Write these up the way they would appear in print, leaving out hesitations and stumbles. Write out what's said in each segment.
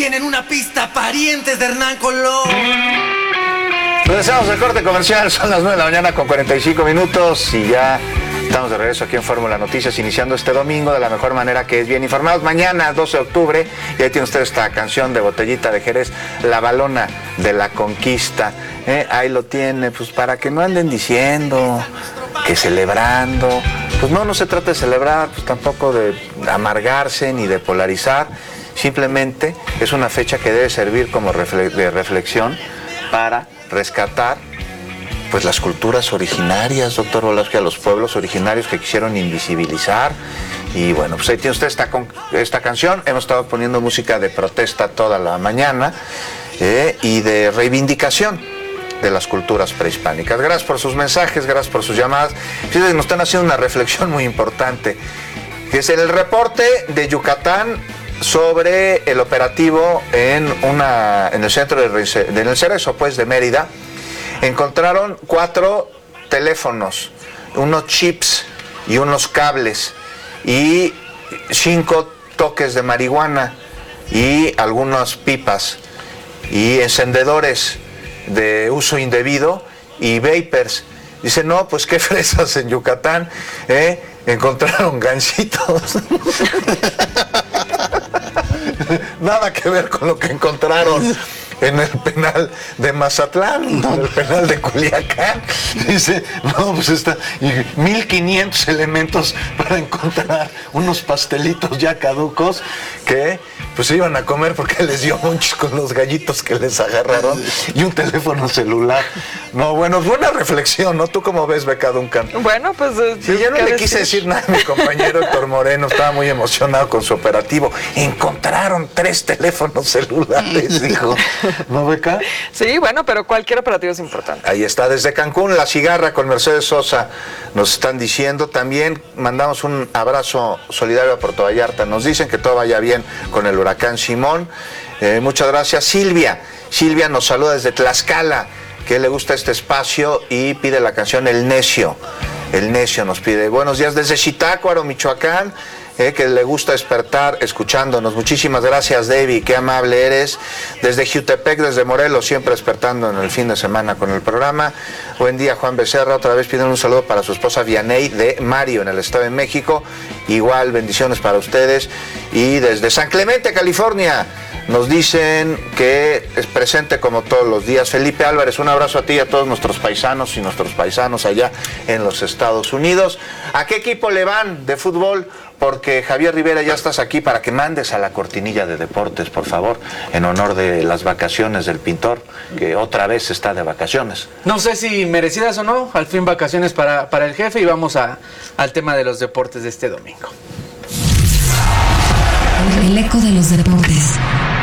Tienen una pista, parientes de Hernán Colón. Regresamos al corte comercial, son las 9 de la mañana con 45 minutos y ya estamos de regreso aquí en Fórmula Noticias, iniciando este domingo de la mejor manera, que es bien informados. Mañana, 12 de octubre, y ahí tiene usted esta canción de Botellita de Jerez, La Balona de la Conquista. Ahí lo tiene, pues para que no anden diciendo que celebrando. Pues no se trata de celebrar, pues tampoco de amargarse ni de polarizar. Simplemente es una fecha que debe servir como de reflexión para rescatar pues las culturas originarias, doctor Volásquez, a los pueblos originarios que quisieron invisibilizar. Y bueno, pues ahí tiene usted esta canción. Hemos estado poniendo música de protesta toda la mañana y de reivindicación de las culturas prehispánicas. Gracias por sus mensajes, gracias por sus llamadas. Fíjense, nos están haciendo una reflexión muy importante, que es el reporte de Yucatán sobre el operativo en el centro en el Cerezo, pues, de Mérida. Encontraron 4 teléfonos, unos chips y unos cables y 5 toques de marihuana y algunas pipas y encendedores de uso indebido y vapers. Dice, no, pues qué fresas en Yucatán, encontraron gansitos. Nada que ver con lo que encontraron en el penal de Mazatlán, en el penal de Culiacán. Dice, no, pues está, y 1500 elementos para encontrar unos pastelitos ya caducos que pues se iban a comer porque les dio monchis con los gallitos que les agarraron y un teléfono celular. No, bueno, buena reflexión, ¿no? ¿Tú cómo ves, Beca Duncan? Bueno, pues... Sí, yo no le quise decir nada a mi compañero Héctor Moreno, estaba muy emocionado con su operativo. Encontraron 3 teléfonos celulares, dijo. ¿No, Beca? Sí, bueno, pero cualquier operativo es importante. Ahí está, desde Cancún, La Cigarra con Mercedes Sosa, nos están diciendo. También mandamos un abrazo solidario a Puerto Vallarta. Nos dicen que todo vaya bien con el huracán Simón. Muchas gracias. Silvia nos saluda desde Tlaxcala, que le gusta este espacio y pide la canción El Necio. El Necio nos pide. Buenos días desde Zitácuaro, Michoacán, que le gusta despertar escuchándonos. Muchísimas gracias, Debbie, qué amable eres. Desde Jutepec, desde Morelos, siempre despertando en el fin de semana con el programa. Buen día, Juan Becerra. Otra vez piden un saludo para su esposa Vianey de Mario, en el Estado de México. Igual, bendiciones para ustedes. Y desde San Clemente, California, nos dicen que es presente como todos los días. Felipe Álvarez, un abrazo a ti y a todos nuestros paisanos y nuestros paisanos allá en los Estados Unidos. ¿A qué equipo le van de fútbol? Porque Javier Rivera, ya estás aquí para que mandes a la cortinilla de deportes, por favor, en honor de las vacaciones del pintor, que otra vez está de vacaciones. No sé si merecidas o no, al fin vacaciones para el jefe, y vamos al tema de los deportes de este domingo. El eco de los deportes.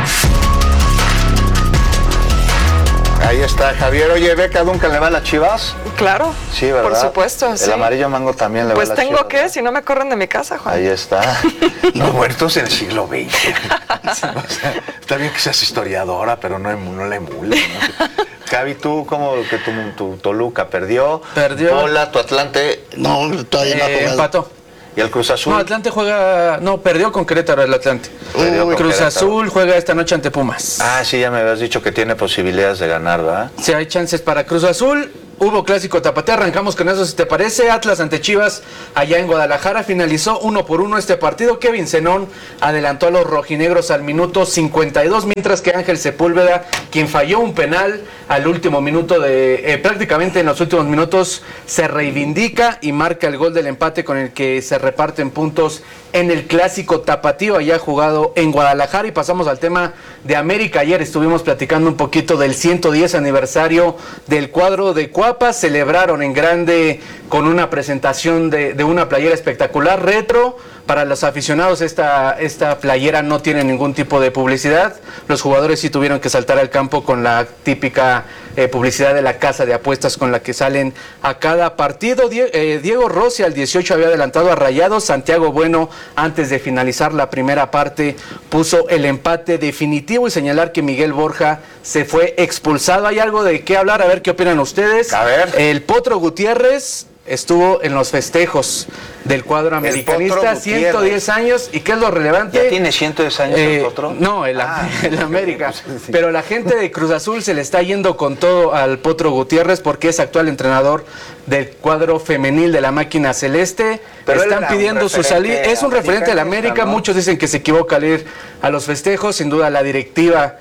Ahí está Javier. Oye, Beca Duncan, ¿le va a las Chivas? Claro, sí, ¿verdad? Por supuesto, sí. El amarillo mango también le va a las Chivas. Pues tengo que, si no me corren de mi casa, Juan. Ahí está. No, bueno, entonces en el siglo XX. O sea, está bien que seas historiadora, pero no la emules, ¿no? Javi, ¿tú cómo que tu Toluca perdió? Hola, tu Atlante. No, todavía no ha jugado. Empató. ¿Y el Cruz Azul? No, Atlante perdió con Querétaro el Atlante. Cruz Azul juega esta noche ante Pumas. Ah, sí, ya me habías dicho que tiene posibilidades de ganar, ¿verdad? Sí, hay chances para Cruz Azul. Hubo clásico tapatío, arrancamos con eso, si te parece. Atlas ante Chivas allá en Guadalajara, finalizó 1-1 este partido. Kevin Zenón adelantó a los rojinegros al minuto 52, mientras que Ángel Sepúlveda, quien falló un penal al último minuto prácticamente en los últimos minutos, se reivindica y marca el gol del empate con el que se reparten puntos en el clásico tapatío allá jugado en Guadalajara. Y pasamos al tema de América. Ayer estuvimos platicando un poquito del 110 aniversario del cuadro de Cuapa. Celebraron en grande con una presentación de una playera espectacular, retro. Para los aficionados esta playera no tiene ningún tipo de publicidad. Los jugadores sí tuvieron que saltar al campo con la típica publicidad de la casa de apuestas con la que salen a cada partido. Diego Rossi al 18 había adelantado a Rayados. Santiago Bueno, antes de finalizar la primera parte, puso el empate definitivo, y señalar que Miguel Borja se fue expulsado. Hay algo de qué hablar, a ver qué opinan ustedes. A ver. El Potro Gutiérrez estuvo en los festejos del cuadro americanista, 110 años. ¿Y qué es lo relevante? ¿Ya tiene 110 años el Potro? No, el América. Pero la gente de Cruz Azul se le está yendo con todo al Potro Gutiérrez porque es actual entrenador del cuadro femenil de la máquina celeste. Pero están pidiendo su salida. Es un referente de la América, ¿no? Muchos dicen que se equivoca al ir a los festejos. Sin duda la directiva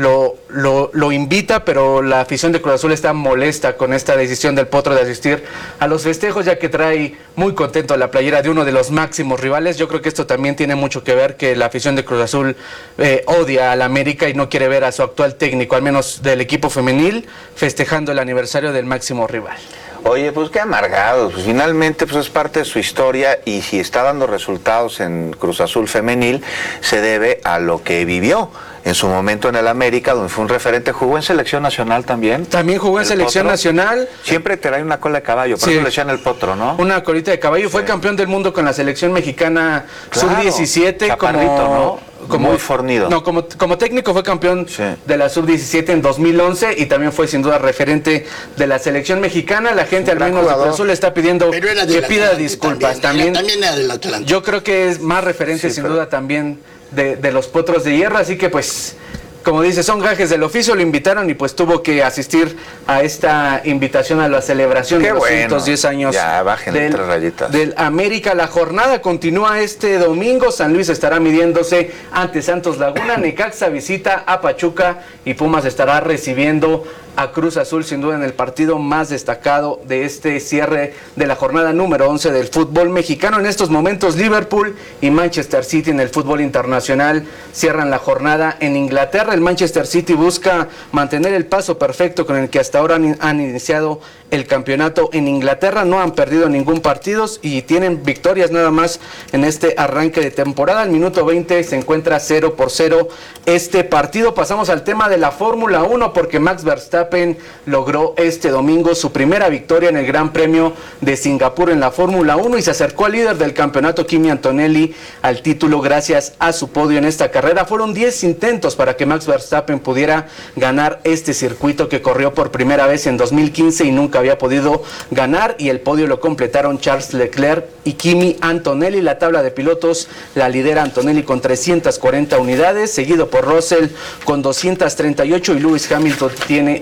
lo invita, pero la afición de Cruz Azul está molesta con esta decisión del Potro de asistir a los festejos, ya que trae muy contento la playera de uno de los máximos rivales. Yo creo que esto también tiene mucho que ver que la afición de Cruz Azul odia a la América y no quiere ver a su actual técnico, al menos del equipo femenil, festejando el aniversario del máximo rival. Oye, pues qué amargados, pues finalmente pues es parte de su historia y si está dando resultados en Cruz Azul femenil se debe a lo que vivió en su momento en el América, donde fue un referente. Jugó en selección nacional también. También jugó en selección Potro nacional. Siempre trae una cola de caballo, por eso le decían el Potro, ¿no? Una colita de caballo. Sí. Fue campeón del mundo con la selección mexicana, claro, sub-17, como muy fornido. No, como técnico fue campeón de la sub-17 en 2011 y también fue sin duda referente de la selección mexicana. La gente al menos de Cruz Azul le está pidiendo que pida disculpas. También era del Atlante. Yo creo que es más referente sin duda también de los Potros de Hierro, así que pues, como dice, son gajes del oficio, lo invitaron y pues tuvo que asistir a esta invitación a la celebración de los 110 años del América. La jornada continúa este domingo. San Luis estará midiéndose ante Santos Laguna, Necaxa visita a Pachuca y Pumas estará recibiendo a Cruz Azul, sin duda en el partido más destacado de este cierre de la jornada número 11 del fútbol mexicano. En estos momentos Liverpool y Manchester City en el fútbol internacional cierran la jornada en Inglaterra. El Manchester City busca mantener el paso perfecto con el que hasta ahora han iniciado el campeonato en Inglaterra. No han perdido ningún partido y tienen victorias nada más en este arranque de temporada. Al minuto 20 se encuentra 0-0 este partido. Pasamos al tema de la Fórmula 1 porque Max Verstappen logró este domingo su primera victoria en el Gran Premio de Singapur en la Fórmula 1 y se acercó al líder del campeonato, Kimi Antonelli, al título gracias a su podio en esta carrera. Fueron 10 intentos para que Max Verstappen pudiera ganar este circuito que corrió por primera vez en 2015 y nunca había podido ganar, y el podio lo completaron Charles Leclerc y Kimi Antonelli. La tabla de pilotos la lidera Antonelli con 340 unidades, seguido por Russell con 238 y Lewis Hamilton tiene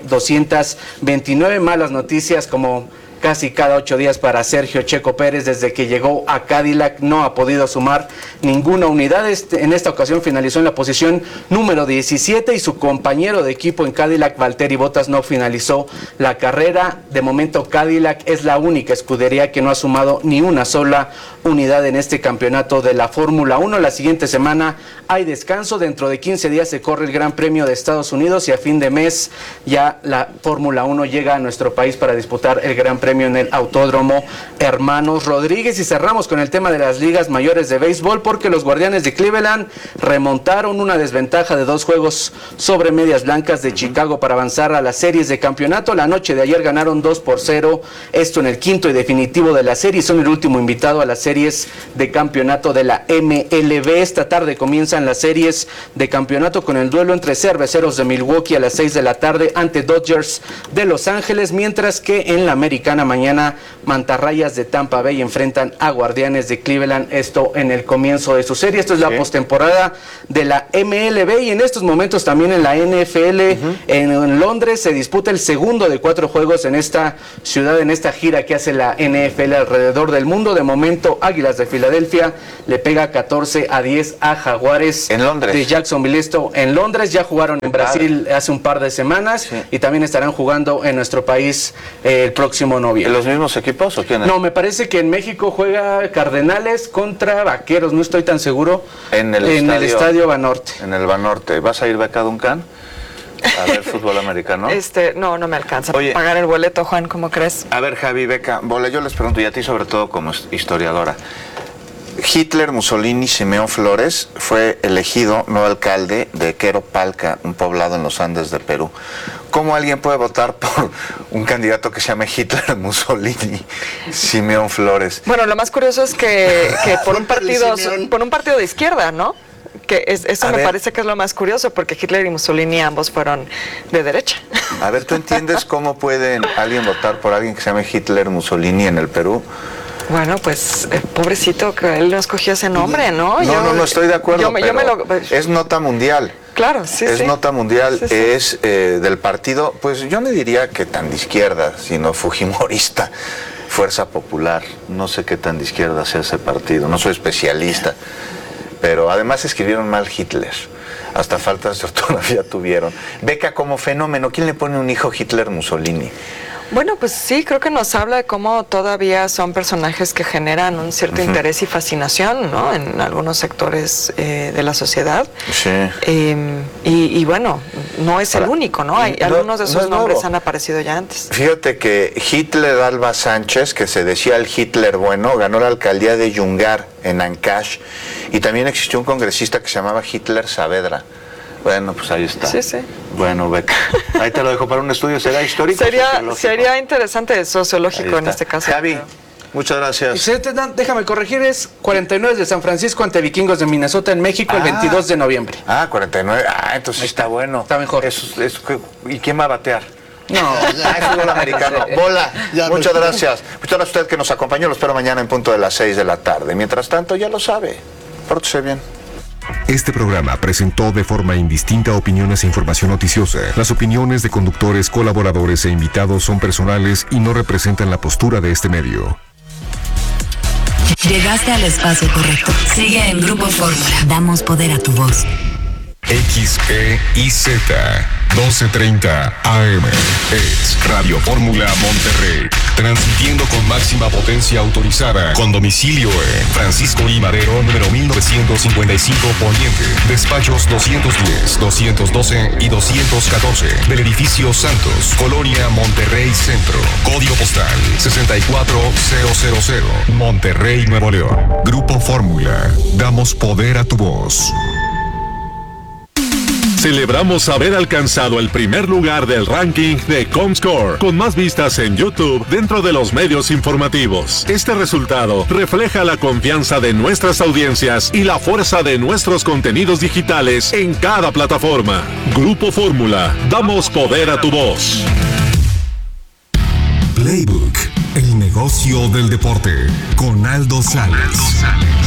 229. Malas noticias como casi cada 8 días para Sergio Checo Pérez. Desde que llegó a Cadillac no ha podido sumar ninguna unidad. En esta ocasión finalizó en la posición número 17 y su compañero de equipo en Cadillac, Valtteri Bottas, no finalizó la carrera. De momento Cadillac es la única escudería que no ha sumado ni una sola unidad en este campeonato de la Fórmula 1. La siguiente semana hay descanso. Dentro de 15 días se corre el Gran Premio de Estados Unidos y a fin de mes ya la Fórmula 1 llega a nuestro país para disputar el Gran Premio en el Autódromo Hermanos Rodríguez. Y cerramos con el tema de las ligas mayores de béisbol porque los Guardianes de Cleveland remontaron una desventaja de 2 juegos sobre Medias Blancas de Chicago para avanzar a las series de campeonato. La noche de ayer ganaron 2-0, esto en el quinto y definitivo de la serie. Son el último invitado a las series de campeonato de la MLB. Esta tarde comienzan las series de campeonato con el duelo entre Cerveceros de Milwaukee a las 6 de la tarde ante Dodgers de Los Ángeles, mientras que en la Americana mañana Mantarrayas de Tampa Bay enfrentan a Guardianes de Cleveland, esto en el comienzo de su serie. Esto es la postemporada de la MLB y en estos momentos también en la NFL. En Londres se disputa el segundo de 4 juegos en esta ciudad, en esta gira que hace la NFL alrededor del mundo. De momento Águilas de Filadelfia le pega 14-10 a Jaguares en Londres de Jacksonville. Esto en Londres. Ya jugaron en Brasil hace un par de semanas y también estarán jugando en nuestro país el próximo noviembre. ¿Los mismos equipos o quiénes? No, me parece que en México juega Cardenales contra Vaqueros, no estoy tan seguro. En el estadio Banorte. En el Banorte. ¿Vas a ir, Beca Duncan, a ver fútbol americano? No me alcanza para pagar el boleto, Juan, ¿cómo crees? A ver, Javi, Beca, yo les pregunto, y a ti sobre todo como historiadora. Hitler, Mussolini, Simeón Flores fue elegido nuevo alcalde de Queropalca, un poblado en los Andes de Perú. ¿Cómo alguien puede votar por un candidato que se llame Hitler, Mussolini, Simeón Flores? Bueno, lo más curioso es que por un partido de izquierda, ¿no? Eso me parece que es lo más curioso, porque Hitler y Mussolini ambos fueron de derecha. A ver, ¿tú entiendes cómo puede alguien votar por alguien que se llame Hitler Mussolini en el Perú? Bueno, pues pobrecito que él no escogió ese nombre, ¿no? No estoy de acuerdo, es nota mundial. Claro, sí, es sí. nota mundial, Sí, sí. es del partido, pues yo no diría que tan de izquierda, sino fujimorista, Fuerza Popular. No sé qué tan de izquierda sea ese partido, no soy especialista, pero además escribieron mal Hitler. Hasta faltas de ortografía tuvieron. Beca como fenómeno, ¿quién le pone un hijo Hitler Mussolini? Bueno, pues sí, creo que nos habla de cómo todavía son personajes que generan un cierto interés y fascinación, ¿no? En algunos sectores de la sociedad. Sí. Y bueno, no es el único, ¿no? Algunos de esos nombres han aparecido ya antes. Fíjate que Hitler Alba Sánchez, que se decía el Hitler bueno, ganó la alcaldía de Yungar, en Ancash, y también existió un congresista que se llamaba Hitler Saavedra. Bueno, pues ahí está. Sí, sí. Bueno, Beca, ahí te lo dejo para un estudio. ¿Será histórico? Sería interesante sociológico en este caso. Javi, muchas gracias. Déjame corregir, es 49 de San Francisco ante Vikingos de Minnesota en México el 22 de noviembre. 49. Entonces está bueno. Está mejor. ¿Y quién va a batear? No, es fútbol americano. Bola. Muchas gracias. Muchas gracias a usted que nos acompañó. Lo espero mañana en punto de las 6 de la tarde. Mientras tanto, ya lo sabe. Pórtese bien. Este programa presentó de forma indistinta opiniones e información noticiosa. Las opiniones de conductores, colaboradores e invitados son personales y no representan la postura de este medio. Llegaste al espacio correcto. Sigue en Grupo Fórmula. Damos poder a tu voz. XEIZ 1230 AM es Radio Fórmula Monterrey, transmitiendo con máxima potencia autorizada, con domicilio en Francisco I. Madero, número 1955 Poniente, despachos 210, 212 y 214 del edificio Santos, Colonia Monterrey Centro, código postal 64000, Monterrey, Nuevo León. Grupo Fórmula, damos poder a tu voz. Celebramos haber alcanzado el primer lugar del ranking de Comscore, con más vistas en YouTube dentro de los medios informativos. Este resultado refleja la confianza de nuestras audiencias y la fuerza de nuestros contenidos digitales en cada plataforma. Grupo Fórmula, damos poder a tu voz. Playbook, el negocio del deporte, con Aldo Sales.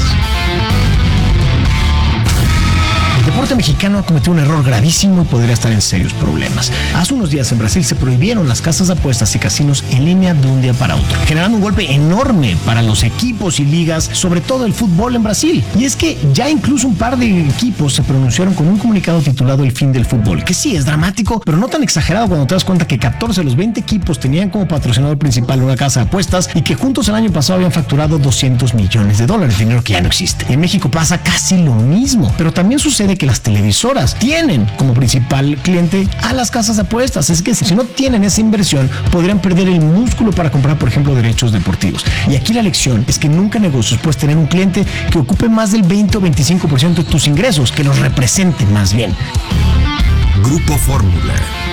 El deporte mexicano ha cometido un error gravísimo y podría estar en serios problemas. Hace unos días en Brasil se prohibieron las casas de apuestas y casinos en línea de un día para otro, generando un golpe enorme para los equipos y ligas, sobre todo el fútbol en Brasil. Y es que ya incluso un par de equipos se pronunciaron con un comunicado titulado El fin del fútbol, que sí es dramático, pero no tan exagerado cuando te das cuenta que 14 de los 20 equipos tenían como patrocinador principal una casa de apuestas y que juntos el año pasado habían facturado $200 millones, dinero que ya no existe. En México pasa casi lo mismo, pero también sucede que las televisoras tienen como principal cliente a las casas de apuestas. Es que si no tienen esa inversión, podrían perder el músculo para comprar, por ejemplo, derechos deportivos. Y aquí la lección es que nunca en negocios puedes tener un cliente que ocupe más del 20 o 25% de tus ingresos, que los represente más bien. Grupo Fórmula.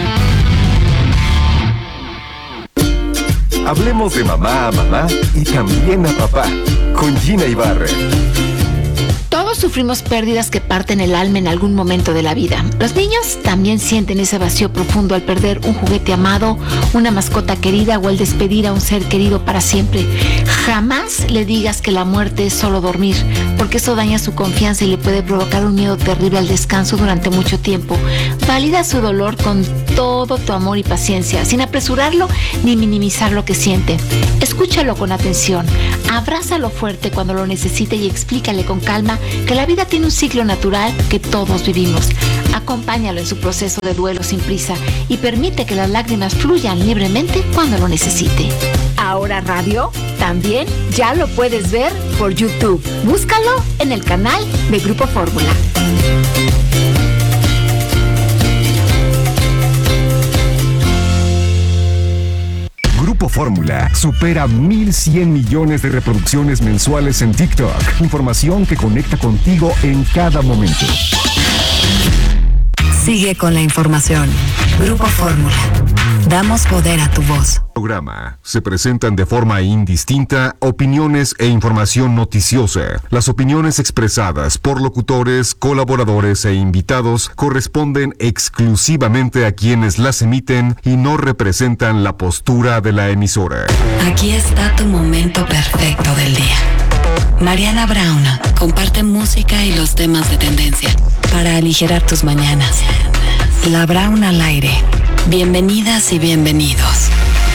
Hablemos de mamá a mamá y también a papá, con Gina Ibarra. Todos sufrimos pérdidas que parten el alma en algún momento de la vida. Los niños también sienten ese vacío profundo al perder un juguete amado, una mascota querida o al despedir a un ser querido para siempre. Jamás le digas que la muerte es solo dormir, porque eso daña su confianza y le puede provocar un miedo terrible al descanso durante mucho tiempo. Valida su dolor con todo tu amor y paciencia, sin apresurarlo ni minimizar lo que siente. Escúchalo con atención, abrázalo fuerte cuando lo necesite y explícale con calma que la vida tiene un ciclo natural que todos vivimos. Acompáñalo en su proceso de duelo sin prisa y permite que las lágrimas fluyan libremente cuando lo necesite. Ahora Radio también ya lo puedes ver por YouTube. Búscalo en el canal de Grupo Fórmula. Grupo Fórmula supera 1,100 millones de reproducciones mensuales en TikTok. Información que conecta contigo en cada momento. Sigue con la información. Grupo Fórmula. Damos poder a tu voz. Programa. Se presentan de forma indistinta opiniones e información noticiosa. Las opiniones expresadas por locutores, colaboradores e invitados corresponden exclusivamente a quienes las emiten y no representan la postura de la emisora. Aquí está tu momento perfecto del día. Mariana Brown comparte música y los temas de tendencia para aligerar tus mañanas. La Brown al aire. Bienvenidas y bienvenidos.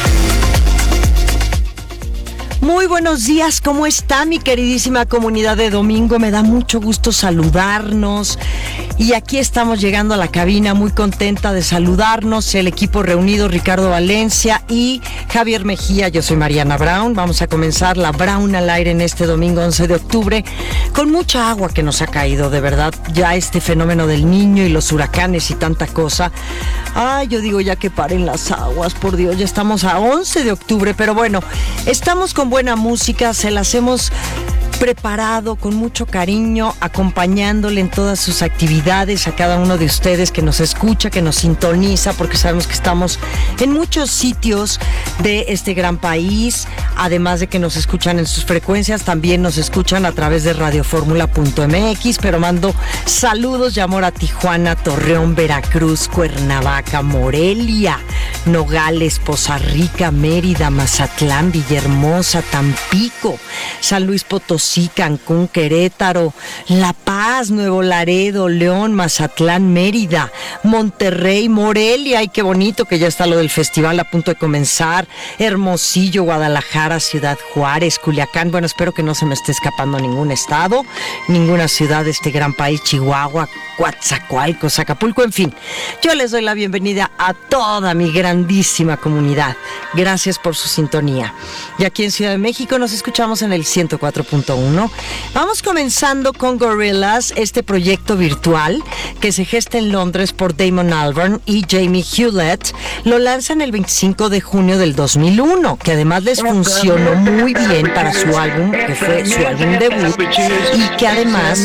Muy buenos días, ¿cómo está mi queridísima comunidad de domingo? Me da mucho gusto saludarnos y aquí estamos llegando a la cabina muy contenta de saludarnos, el equipo reunido, Ricardo Valencia y Javier Mejía. Yo soy Mariana Brown, vamos a comenzar la Brown al aire en este domingo 11 de octubre con mucha agua que nos ha caído, de verdad, ya este fenómeno del Niño y los huracanes y tanta cosa. Ay, yo digo ya que paren las aguas, por Dios, ya estamos a 11 de octubre, pero bueno, estamos con buena música, se las hemos preparado con mucho cariño, acompañándole en todas sus actividades a cada uno de ustedes que nos escucha, que nos sintoniza, porque sabemos que estamos en muchos sitios de este gran país, además de que nos escuchan en sus frecuencias, también nos escuchan a través de radioformula.mx, pero mando saludos y amor a Tijuana, Torreón, Veracruz, Cuernavaca, Morelia, Nogales, Poza Rica, Mérida, Mazatlán, Villahermosa, Tampico, San Luis Potosí, Cancún, Querétaro, La Paz, Nuevo Laredo, León, Mazatlán, Mérida, Monterrey, Morelia, ay qué bonito que ya está lo del festival a punto de comenzar, Hermosillo, Guadalajara, Ciudad Juárez, Culiacán, bueno, espero que no se me esté escapando ningún estado, ninguna ciudad de este gran país, Chihuahua, Coatzacoalcos, Acapulco, en fin, yo les doy la bienvenida a toda mi grandísima comunidad, gracias por su sintonía, y aquí en Ciudad de México nos escuchamos en el 104.1. Vamos comenzando con Gorillaz, este proyecto virtual que se gesta en Londres por Damon Albarn y Jamie Hewlett. Lo lanzan el 25 de junio del 2001, que además les funcionó muy bien para su álbum, que fue su álbum debut, y que además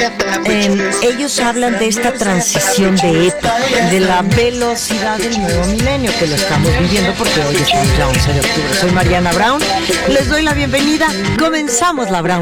ellos hablan de esta transición de época, de la velocidad del nuevo milenio que lo estamos viviendo, porque hoy estamos ya 11 de octubre. Soy Mariana Brown, les doy la bienvenida, comenzamos la Brown